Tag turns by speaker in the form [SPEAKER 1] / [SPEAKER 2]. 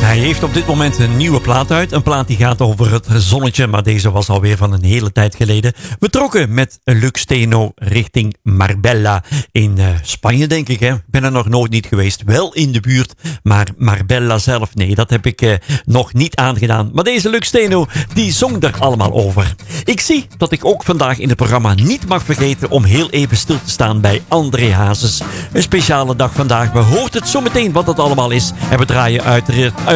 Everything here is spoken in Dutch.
[SPEAKER 1] Hij heeft op dit moment een nieuwe plaat uit. Een plaat die gaat over het zonnetje, maar deze was alweer van een hele tijd geleden. We trokken met Lux Steno richting Marbella in Spanje, denk ik. Ik ben er nog nooit niet geweest. Wel in de buurt, maar Marbella zelf, nee, dat heb ik nog niet aangedaan. Maar deze Lux Steno, die zong er allemaal over. Ik zie dat ik ook vandaag in het programma niet mag vergeten om heel even stil te staan bij André Hazes. Een speciale dag vandaag. We hoort het zo meteen wat het allemaal is. En we draaien uiteraard